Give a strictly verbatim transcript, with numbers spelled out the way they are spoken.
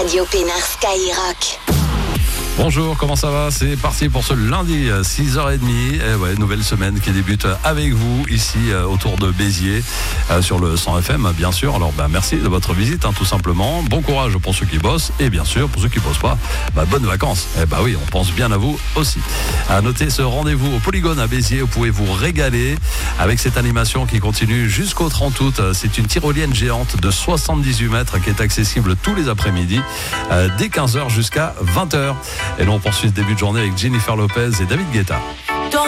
Radio Pénard Skyrock. Bonjour, comment ça va? C'est parti pour ce lundi, six heures trente. Et ouais, nouvelle semaine qui débute avec vous ici autour de Béziers, euh, sur le cent F M, bien sûr. Alors, bah, merci de votre visite, hein, tout simplement. Bon courage pour ceux qui bossent et bien sûr, pour ceux qui bossent pas, bah, bonnes vacances. Eh bah oui, on pense bien à vous aussi. À noter ce rendez-vous au Polygone à Béziers. Vous pouvez vous régaler avec cette animation qui continue jusqu'au trente août. C'est une tyrolienne géante de soixante-dix-huit mètres qui est accessible tous les après-midi, euh, dès quinze heures jusqu'à vingt heures. Et nous on poursuit ce début de journée avec Jennifer Lopez et David Guetta.